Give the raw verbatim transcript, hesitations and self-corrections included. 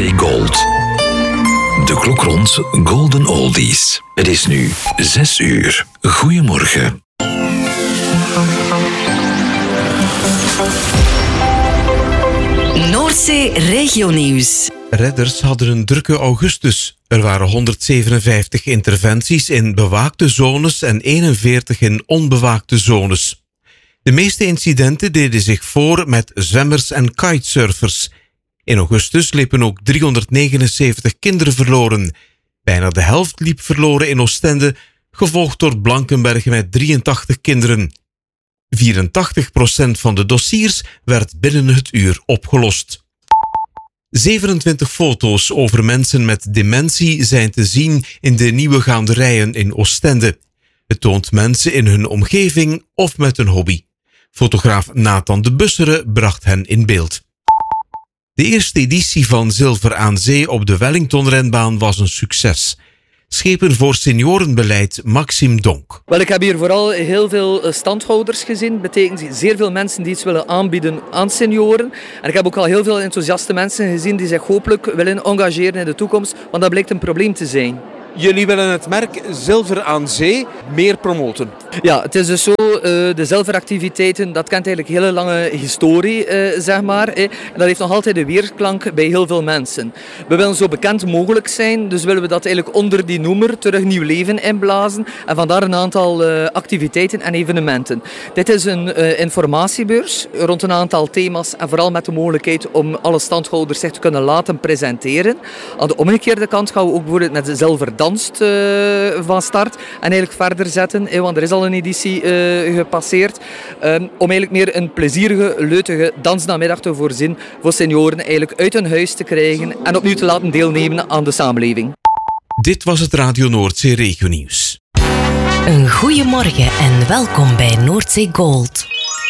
Noordzee Gold. De klok rond Golden Oldies. Het is nu zes uur. Goedemorgen. Noordzee Regionieuws. Redders hadden een drukke augustus. Er waren honderdzevenenvijftig interventies in bewaakte zones en eenenveertig in onbewaakte zones. De meeste incidenten deden zich voor met zwemmers en kitesurfers. In augustus liepen ook driehonderdnegenenzeventig kinderen verloren. Bijna de helft liep verloren in Oostende, gevolgd door Blankenberge met drieëntachtig kinderen. vierentachtig procent van de dossiers werd binnen het uur opgelost. zevenentwintig foto's over mensen met dementie zijn te zien in de nieuwe gaanderijen in Oostende. Het toont mensen in hun omgeving of met een hobby. Fotograaf Nathan de Busseren bracht hen in beeld. De eerste editie van Zilver aan Zee op de Wellington-renbaan was een succes. Schepen voor seniorenbeleid Maxime Donk. Wel, ik heb hier vooral heel veel standhouders gezien. Dat betekent zeer veel mensen die iets willen aanbieden aan senioren. En ik heb ook al heel veel enthousiaste mensen gezien die zich hopelijk willen engageren in de toekomst, want dat blijkt een probleem te zijn. Jullie willen het merk Zilver aan Zee meer promoten. Ja, het is dus zo, uh, de zilveractiviteiten, dat kent eigenlijk een hele lange historie, uh, zeg maar. Eh. En dat heeft nog altijd een weerklank bij heel veel mensen. We willen zo bekend mogelijk zijn, dus willen we dat eigenlijk onder die noemer terug nieuw leven inblazen. En vandaar een aantal uh, activiteiten en evenementen. Dit is een uh, informatiebeurs rond een aantal thema's en vooral met de mogelijkheid om alle standhouders zich te kunnen laten presenteren. Aan de omgekeerde kant gaan we ook bijvoorbeeld met de zilver danst uh, van start en eigenlijk verder zetten, eh, want er is al een editie uh, gepasseerd, um, om eigenlijk meer een plezierige, leutige dansnamiddag te voorzien voor senioren eigenlijk uit hun huis te krijgen en opnieuw te laten deelnemen aan de samenleving. Dit was het Radio Noordzee Regionieuws. Een goeiemorgen en welkom bij Noordzee Gold.